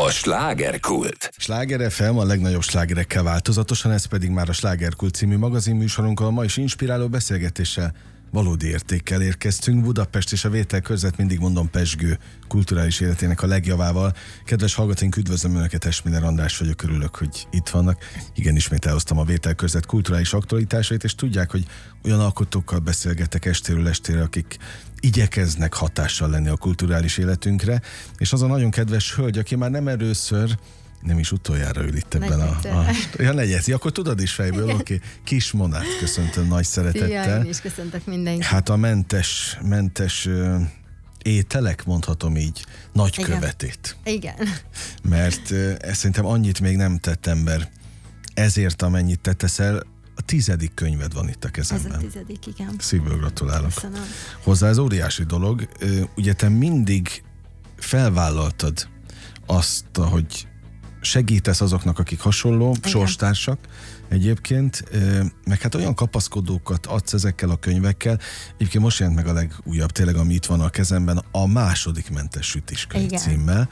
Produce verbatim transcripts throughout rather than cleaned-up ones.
A slágerkult. Sláger ef em a legnagyobb slágerekkel változatosan, ez pedig már a Slágerkult című magazinműsorunkkal, ma is inspiráló beszélgetéssel, valódi értékkel érkeztünk. Budapest és a vételkörzet, mindig mondom, pezsgő kulturális életének a legjavával. Kedves hallgatóink, üdvözlöm Önöket, Esmiller András vagyok, örülök, hogy itt vannak. Igen, ismét elhoztam a vételkörzet kulturális aktualitásait, és tudják, hogy olyan alkotókkal beszélgetek estéről estére, akik igyekeznek hatással lenni a kulturális életünkre, és az a nagyon kedves hölgy, aki már nem először, nem is utoljára ül itt ebben a, a... Ja, negyedzi, akkor tudod is fejből, oké. Okay. Kis Monát köszöntöm nagy szeretettel. Szia, én is köszöntök mindenkit. Hát a mentes, mentes uh, ételek, mondhatom így, nagykövetét. Igen. Mert uh, szerintem annyit még nem tett ember, ezért amennyit te teszel. A tizedik könyved van itt a kezemben. Ez a tizedik, igen. Szívből gratulálok. Köszönöm. Hozzá ez óriási dolog. Uh, ugye te mindig felvállaltad azt, hogy segítesz azoknak, akik hasonló, igen, sorstársak egyébként, meg hát olyan kapaszkodókat adsz ezekkel a könyvekkel. Egyébként most jelent meg a legújabb, tényleg, ami itt van a kezemben, a második mentes sütiskönyv, igen, címmel.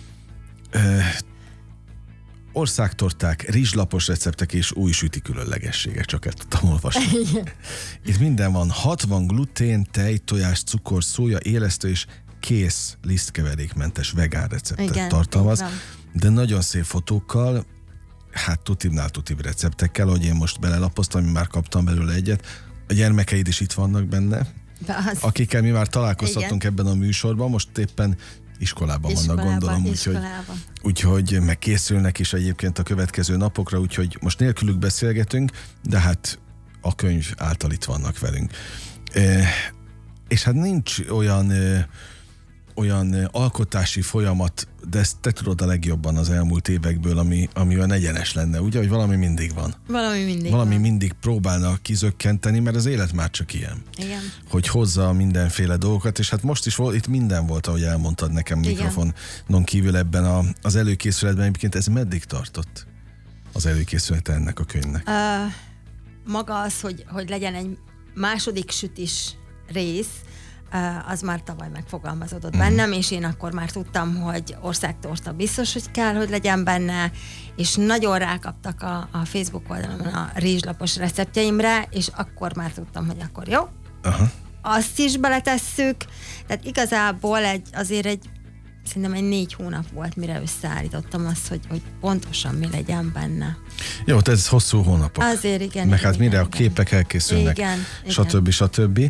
Országtorták, rizslapos receptek és új süti különlegességek, csak ezt tudtam olvasni. Igen. Itt minden van, hatvan glutén, tej, tojás, cukor, szója, élesztő és kész lisztkeverékmentes vegán receptet, igen, tartalmaz. Igen. De nagyon szép fotókkal, hát tutibnál tutib receptekkel, ahogy én most belelapoztam, már kaptam belőle egyet. A gyermekeid is itt vannak benne, az... akikkel mi már találkozhatunk, igen, ebben a műsorban, most éppen iskolában, iskolában vannak, gondolom, úgyhogy, úgyhogy megkészülnek is egyébként a következő napokra, úgyhogy most nélkülük beszélgetünk, de hát a könyv által itt vannak velünk. E, és hát nincs olyan... E, olyan alkotási folyamat, de ezt te tudod a legjobban az elmúlt évekből, ami, ami olyan egyenes lenne, ugye, hogy valami mindig van. Valami mindig Valami van. mindig próbálna kizökkenteni, mert az élet már csak ilyen. Igen. Hogy hozza mindenféle dolgokat, és hát most is volt, itt minden volt, ahogy elmondtad nekem, igen, mikrofonon kívül ebben a, az előkészületben. Egyébként ez meddig tartott, az előkészülete ennek a könyvnek? Uh, maga az, hogy, hogy legyen egy második sütis rész, az már tavaly megfogalmazódott, mm, bennem, és én akkor már tudtam, hogy országtorta biztos, hogy kell, hogy legyen benne, és nagyon rákaptak a, a Facebook oldalon a rizslapos receptjeimre, és akkor már tudtam, hogy akkor jó, aha, azt is beletesszük, tehát igazából egy, azért egy szerintem egy négy hónap volt, mire összeállítottam azt, hogy, hogy pontosan mi legyen benne. Jó, tehát ez hosszú hónapok. Azért igen. Meg hát igen, mire igen, a képek elkészülnek, igen, stb. stb.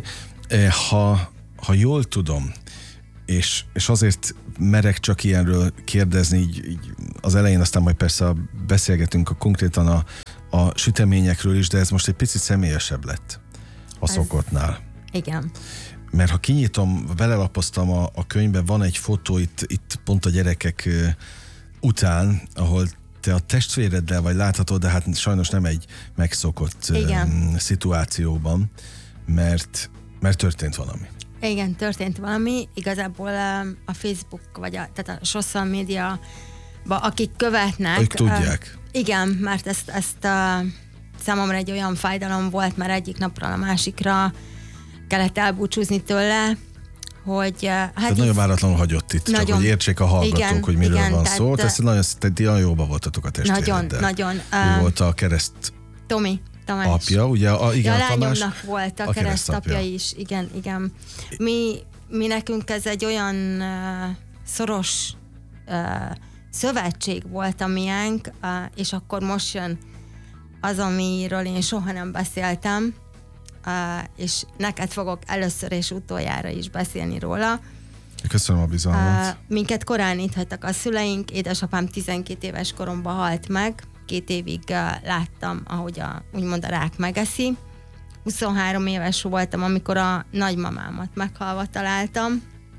Ha Ha jól tudom, és, és azért merek csak ilyenről kérdezni így, így az elején, aztán majd persze beszélgetünk a konkrétan a, a süteményekről is, de ez most egy picit személyesebb lett a szokottnál. Igen. Mert ha kinyitom, belelapoztam a, a könyvbe, van egy fotó itt, itt pont a gyerekek uh, után, ahol te a testvéreddel vagy láthatod, de hát sajnos nem egy megszokott um, szituációban, mert, mert történt valami. Igen, történt valami. Igazából a Facebook, vagy a, tehát a social média, akik követnek... Ők tudják. Uh, igen, mert ezt, ezt uh, számomra egy olyan fájdalom volt, mert egyik napról a másikra kellett elbúcsúzni tőle, hogy... Uh, hát tehát nagyon váratlanul hagyott itt, nagyon, csak hogy értsék a hallgatók, igen, hogy miről igen, van szó. Tehát nagyon, nagyon jóba voltatok a testvéreddel. Nagyon, nagyon. Uh, ő volt a kereszt... Tomi. Tamás. Apja, ugye? A, igen, ja, a Tamás, lányomnak volt a, a keresztapja is, igen, igen. Mi, mi nekünk ez egy olyan uh, szoros uh, szövetség volt a miénk, uh, és akkor most jön az, amiről én soha nem beszéltem, uh, és neked fogok először és utoljára is beszélni róla. Köszönöm a bizalmat. Uh, minket korán itt hagytak a szüleink, édesapám tizenkét éves koromban halt meg, két évig uh, láttam, ahogy a, úgymond a rák megeszi. huszonhárom éves voltam, amikor a nagymamámat meghalva találtam,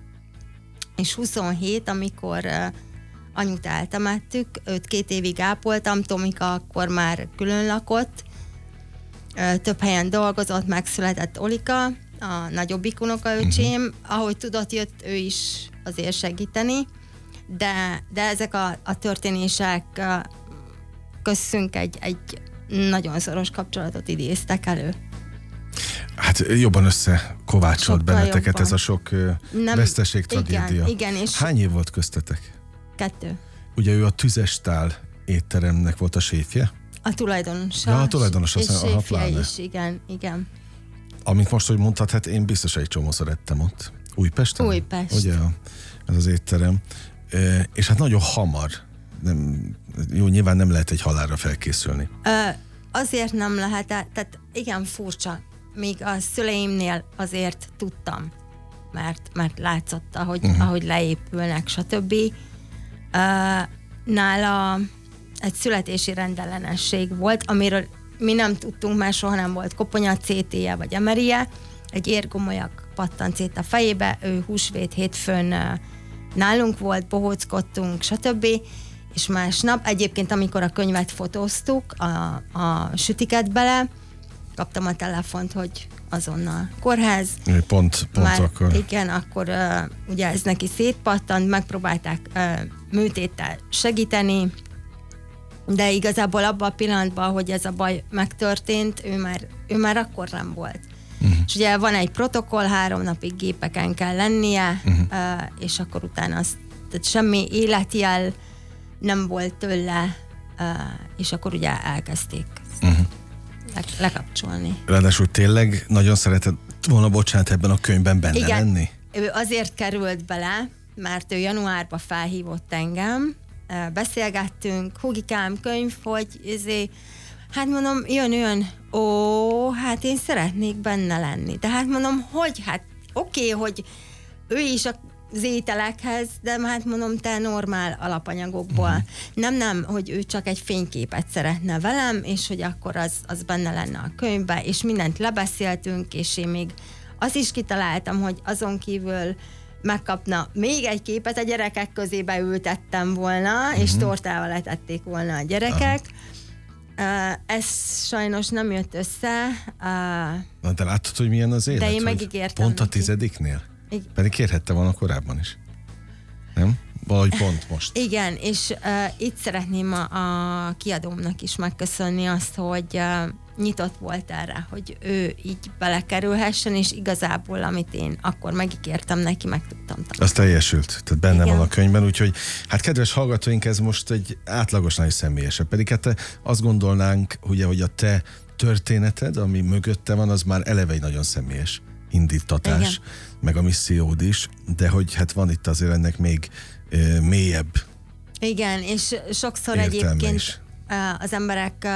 és huszonhét, amikor uh, anyut eltemettük, őt két évig ápoltam, Tomika akkor már külön lakott, uh, több helyen dolgozott, megszületett Olika, a nagyobbik unokaöcsém, uh-huh. ahogy tudott, jött ő is azért segíteni, de, de ezek a, a történések uh, köztünk egy, egy nagyon szoros kapcsolatot idéztek elő. Hát jobban összekovácsolt benneteket jobban. Ez a sok Nem, veszteség, tragédia. Igen, igen, és hány év volt köztetek? Kettő. ugye ő a Tüzestál étteremnek volt a séfje? A tulajdonosa. Ja, a tulajdonosa, és aztán, aha, séfje pláne. is, igen, igen. Amint most, hogy mondtad, hát én biztos egy csomószor ettem ott. Újpesten? Újpest. Ugye, ez az étterem. E, és hát nagyon hamar. Nem, jó, nyilván nem lehet egy halálra felkészülni. Ö, azért nem lehet, tehát igen, furcsa. Még a szüleimnél azért tudtam, mert, mert látszott, ahogy, uh-huh. ahogy leépülnek, stb. Ö, nála egy születési rendellenesség volt, amiről mi nem tudtunk, mert soha nem volt koponya, cé té-je vagy emerie. Egy érgomolyak pattant szét a fejébe, ő húsvét hétfőn nálunk volt, bohóckodtunk, stb. És másnap, egyébként amikor a könyvet fotóztuk, a, a sütiket bele, kaptam a telefont, hogy azonnal kórház. Pont, pont Már, akkor. Igen, akkor uh, ugye ez neki szétpattant, megpróbálták uh, műtéttel segíteni, de igazából abban a pillanatban, hogy ez a baj megtörtént, ő már, ő már akkor nem volt. Uh-huh. És ugye van egy protokoll, három napig gépeken kell lennie, uh-huh. uh, és akkor utána az, tehát semmi életjel nem volt tőle, uh, és akkor ugye elkezdték uh-huh. le, lekapcsolni. Ráadásul tényleg nagyon szeretett volna, bocsánat, ebben a könyvben benne Igen, lenni? Ő azért került bele, mert ő januárban felhívott engem, beszélgettünk, Hugikám, könyv, hogy izé, hát mondom, jön, jön, ó, hát én szeretnék benne lenni. De hát mondom, hogy, hát oké, okay, hogy ő is az ételekhez, de hát mondom, te normál alapanyagokból. Uh-huh. Nem, nem, hogy ő csak egy fényképet szeretne velem, és hogy akkor az, az benne lenne a könyvben, és mindent lebeszéltünk, és én még azt is kitaláltam, hogy azon kívül megkapna még egy képet, a gyerekek közébe ültettem volna, uh-huh. és tortával letették volna a gyerekek. Uh, ez sajnos nem jött össze. Uh, Na, de láttad, hogy milyen az élet? De én megígértem pont a neki. tizediknél? Igen. Pedig kérhette volna korábban is. Nem? Vagy pont most. Igen, és uh, itt szeretném a, a kiadómnak is megköszönni azt, hogy uh, nyitott volt erre, hogy ő így belekerülhessen, és igazából, amit én akkor megígértem neki, meg tudtam tanulni. Az teljesült, tehát benne Igen. van a könyvben, úgyhogy hát kedves hallgatóink, ez most egy átlagosnál is személyesebb, pedig hát azt gondolnánk, ugye, hogy a te történeted, ami mögötte van, az már eleve egy nagyon személyes indítatás, igen. meg a missziód is, de hogy hát van itt azért ennek még e, mélyebb. Igen, és sokszor értelme egyébként is. az emberek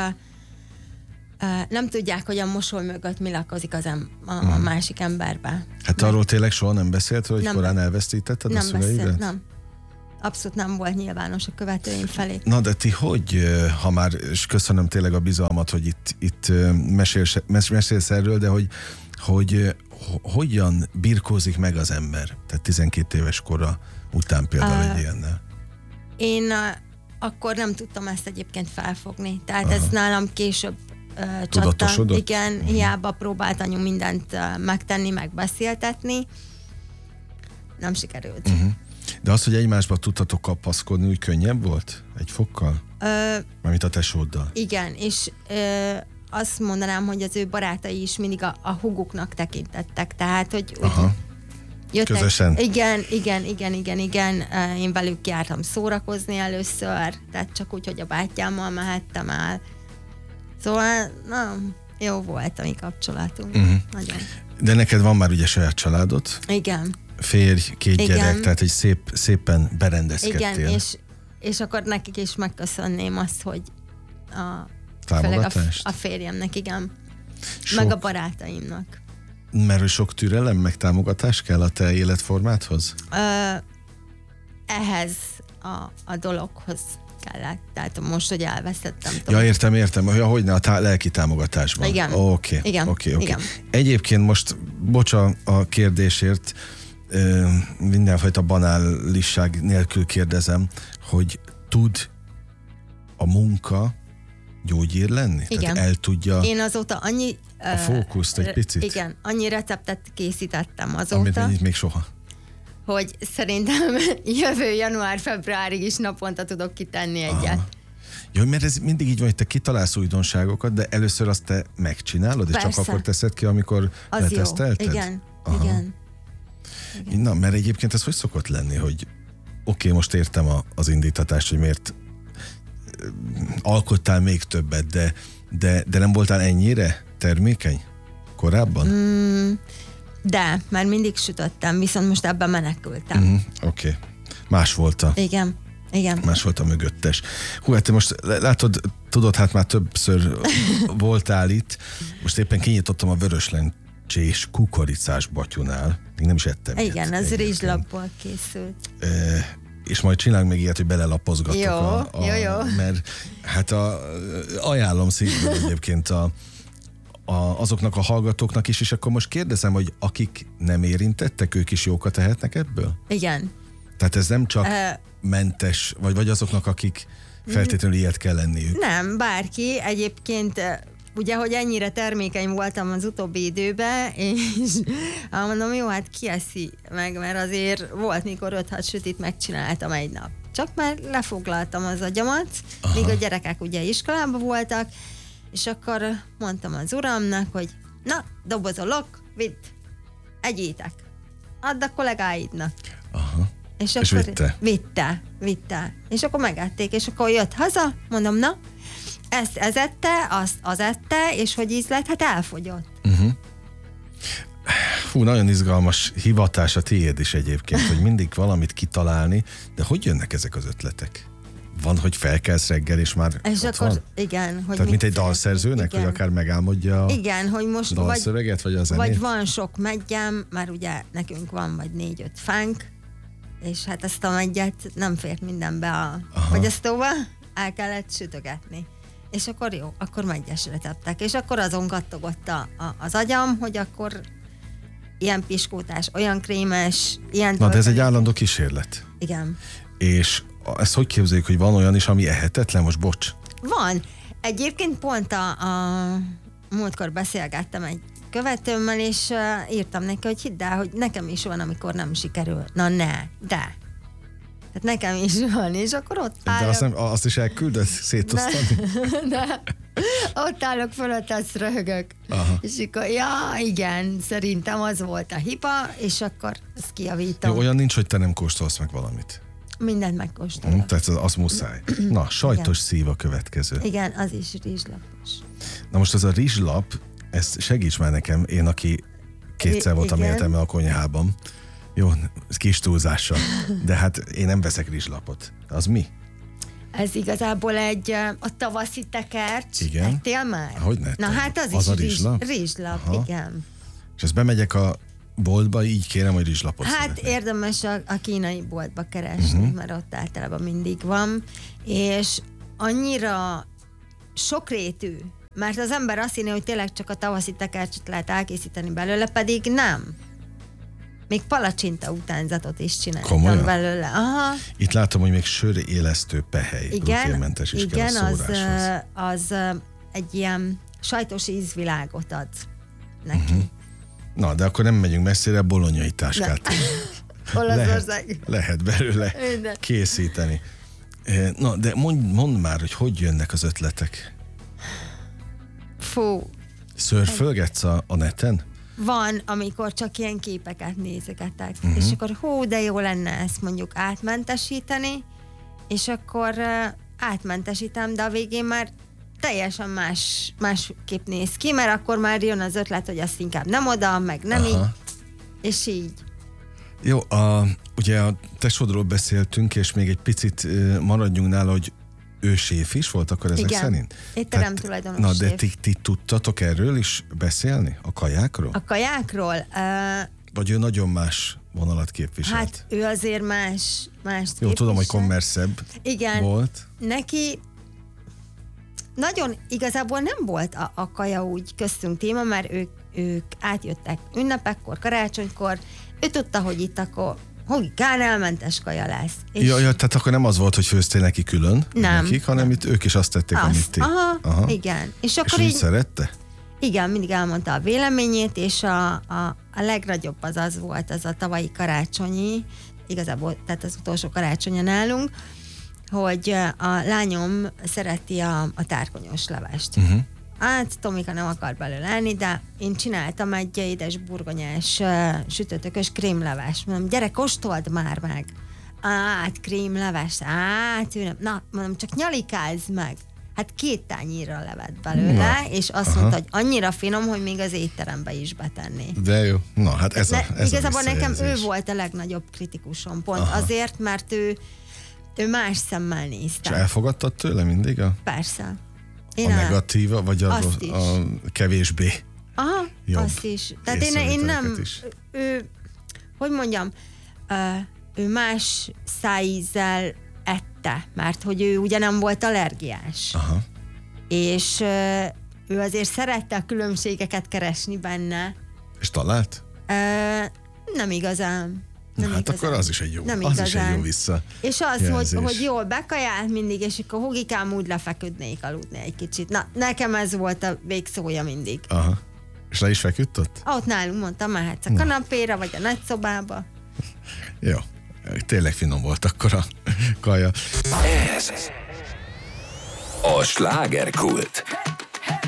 nem tudják, hogy a mosoly mögött mi lakozik az em- a, a hmm. másik emberben. Hát arról tényleg soha nem beszélt, hogy nem korán elvesztítetted a szüleidet? Nem beszélt, nem. Abszolút nem volt nyilvános a követőim felé. Na de ti hogy, ha már, és köszönöm tényleg a bizalmat, hogy itt, itt mesélsz, mesélsz erről, de hogy, hogy hogyan birkózik meg az ember? Tehát tizenkét éves kora után például uh, egy ilyennel. Én uh, akkor nem tudtam ezt egyébként felfogni. Tehát aha. ez nálam később uh, csattan. Igen, uh-huh. hiába próbált anyu mindent uh, megtenni, megbeszéltetni. Nem sikerült. Uh-huh. De az, hogy egymásba tudtatok kapaszkodni, úgy könnyebb volt? Egy fokkal? Uh, Mármint a tesóddal. Igen, és uh, azt mondanám, hogy az ő barátai is mindig a, a huguknak tekintettek. Tehát, hogy aha. jöttek, közösen? Igen, igen, igen, igen, igen. Én velük jártam szórakozni először, tehát csak úgy, hogy a bátyámmal mehettem el. Szóval, na, jó volt a mi kapcsolatunk. Uh-huh. Nagyon. De neked van már ugye saját családod? Igen. Férj, két igen. gyerek, tehát egy szép, szépen berendezkedtél. Igen, és, és akkor nekik is megköszönném azt, hogy a, támogatást? A, a férjemnek, igen. Sok, meg a barátaimnak. Mert sok türelem, meg támogatás kell a te életformádhoz? Ö, ehhez a, a dologhoz kellett. Tehát most, hogy elvesztettem. Ja, értem, értem. Ja, hogyne, a tá- lelki támogatásban. Igen. Oké, okay. Igen. Okay, okay. Igen. Egyébként most, bocsa a kérdésért, mindenfajta banálisság nélkül kérdezem, hogy tud a munka gyógyír lenni? Igen. Tehát el tudja Én azóta annyi... a fókuszt egy picit? Igen, annyi receptet készítettem azóta. Amit még, még soha. Hogy szerintem jövő január-februárig is naponta tudok kitenni egyet. Aha. Jó, mert ez mindig így van, hogy te kitalálsz újdonságokat, de először azt te megcsinálod, persze. És csak akkor teszed ki, amikor az letesztelted? jó. Igen, aha. igen. igen. Na, mert egyébként ez hogy szokott lenni, hogy okay, most értem a, az indítatást, hogy miért alkottál még többet, de, de, de nem voltál ennyire termékeny korábban? Mm, de, már mindig sütöttem, viszont most ebben menekültem. Mm, Oké. Okay. Más volt a... Igen. Igen. Más volt a mögöttes. Hú, hát te most látod, tudod, hát már többször voltál itt. Most éppen kinyitottam a vöröslencsés kukoricás batyunál. Még nem is ettem. Igen, az rizslapból készült. E, és majd csinálunk még ilyet, hogy belelapozgatok. Jó, a, a, jó, jó. Mert hát a, ajánlom szívből egyébként a, a, azoknak a hallgatóknak is, és akkor most kérdezem, hogy akik nem érintettek, ők is jókat tehetnek ebből? Igen. Tehát ez nem csak... Uh, mentes, vagy, vagy azoknak, akik feltétlenül ilyet kell lenniük? Nem, bárki. Egyébként ugye, hogy ennyire termékeny voltam az utóbbi időben, és mondom, jó, hát ki eszi meg, mert azért volt, mikor öt-hat sütit megcsináltam egy nap. Csak már lefoglaltam az agyamat, aha, míg a gyerekek ugye iskolában voltak, és akkor mondtam az uramnak, hogy na, dobozolok, vidd, egyétek, add a kollégáidnak. Aha. És, és akkor vitte? Vitte, vitte. És akkor megették, és akkor jött haza, mondom, na, ezt ez ette, azt az ette, és hogy íz lett, hát elfogyott. Uh-huh. Fú, nagyon izgalmas hivatás a tiéd is egyébként, hogy mindig valamit kitalálni, de hogy jönnek ezek az ötletek? Van, hogy felkelsz reggel, és már és ott akkor, van? igen. Hogy Tehát mint egy dalszerzőnek, igen, hogy akár megálmodja a igen, hogy most dalszöveget, vagy, vagy a zenét? Vagy van sok meggyem, már ugye nekünk van vagy négy-öt fánk, és hát ezt a meggyet nem fért mindenbe a fogyasztóba, el kellett sütögetni. És akkor jó, akkor meggyesre tettek. És akkor azon kattogott a, a, az agyam, hogy akkor ilyen piskótás, olyan krémes, ilyen... Na, de ez egy állandó kísérlet. Igen. És ezt hogy képzeljük, hogy van olyan is, ami ehetetlen? Most bocs. Van. Egyébként pont a, a múltkor beszélgettem egy követőmmel, és uh, írtam neki, hogy hidd el, hogy nekem is van, amikor nem sikerül. Na ne, de. Tehát nekem is van, és akkor ott állok. De azt, nem, azt is elküldöd szétosztani? De. Ott állok fölött, azt röhögök. Aha. És akkor, ja, igen, szerintem az volt a hiba, és akkor ezt kijavítom. Jó, olyan nincs, hogy te nem kóstolsz meg valamit. Mindent megkóstolok. Hm, tehát az, az muszáj. Na, sajtos igen. Szív a következő. Igen, az is rizslapos. Na most az a rizslap, ezt segíts már nekem, én, aki kétszer voltam életemben a konyhában. Jó, ez kis túlzással. De hát én nem veszek rizslapot. Az mi? Ez igazából egy a tavaszi tekercs. Igen. Ettél már? Hogyne? Na hát az, az is a rizslap? rizslap, aha, igen. És ezt bemegyek a boltba, így kérem, hogy rizslapot Hát szeretnék. érdemes a, a kínai boltba keresni, uh-huh. mert ott általában mindig van. És annyira sokrétű, mert az ember azt hinné, hogy tényleg csak a tavaszi tekercset lehet elkészíteni belőle, pedig nem. Még palacsinta utánzatot is csináltam komolyan? Belőle. Aha. Itt látom, hogy még sörélesztő pehely, gluténmentes is igen, kell a szóráshoz. Az, az egy ilyen sajtos ízvilágot ad neki. Uh-huh. Na, de akkor nem megyünk messzire, bolonyai táskát. Olaszország. Lehet, lehet belőle minden készíteni. Na, de mondd, mondd már, hogy hogy jönnek az ötletek. Fú. Szörfölgetsz a, a neten? Van, amikor csak ilyen képeket nézegetek, uh-huh. és akkor hú, de jó lenne ezt mondjuk átmentesíteni, és akkor uh, átmentesítem, de a végén már teljesen más, másképp néz ki, mert akkor már jön az ötlet, hogy azt inkább nem oda, meg nem aha. így, és így. Jó, a, ugye a tesódról beszéltünk, és még egy picit uh, maradjunk nála, hogy ő séf is volt akkor ezek igen. szerint? Étterem tulajdonos na, séf. de ti, ti tudtatok erről is beszélni? A kajákról? A kajákról? Uh, Vagy ő nagyon más vonalat képviselt? Hát ő azért más, más jó, képvisel. Tudom, hogy kommerszebb igen. volt. Neki nagyon igazából nem volt a, a kaja úgy köztünk téma, mert ők, ők átjöttek ünnepekkor, karácsonykor, ő tudta, hogy itt akkor hogy kánelmentes kaja lesz. És ja, ja, tehát akkor nem az volt, hogy főztél neki külön, nem, nekik, hanem nem. Itt ők is azt tették, azt, amit ti. Aha, aha, igen. És, akkor és így szerette? Igen, mindig elmondta a véleményét, és a, a, a legnagyobb az az volt, az a tavalyi karácsonyi, igazából, tehát az utolsó karácsonyon nálunk, hogy a lányom szereti a, a tárkonyos levest. Uh-huh. Hát Tomika nem akar belőle lenni, de én csináltam egy édes burgonyás uh, sütőtökös krémleves. Mondom, gyere, kóstold már meg! át, krémleves, át, ő nem, na, mondom, csak nyalikázz meg. Hát két tányérra levett belőle, na, és azt aha. mondta, hogy annyira finom, hogy még az étterembe is betenni. De jó. Na, hát ez ne, a ez Igazából a nekem ő volt a legnagyobb kritikusom, pont aha. azért, mert ő, ő más szemmel nézte. És elfogadtad tőle mindig a, Persze. Én a negatíva, vagy a, a kevésbé? Aha, jobb azt is. Tehát én, én nem, is. ő, hogy mondjam, ő más szájízzel ette, mert hogy ő ugye nem volt allergiás. Aha. És ő azért szerette a különbségeket keresni benne. És talált? Nem igazán. Nem hát igazán. Akkor az is egy jó, nem az igazán. is egy jó vissza. És az, hogy, hogy jól bekajált mindig, és akkor hugikám úgy lefeküdnék aludni egy kicsit. Na, nekem ez volt a végszója mindig. Aha. És le is feküdt ott? Ott nálunk mondtam, mehetsz a kanapéra, vagy a nagyszobába. Jó. Tényleg finom volt akkor a kaja. Ez a slágerkult.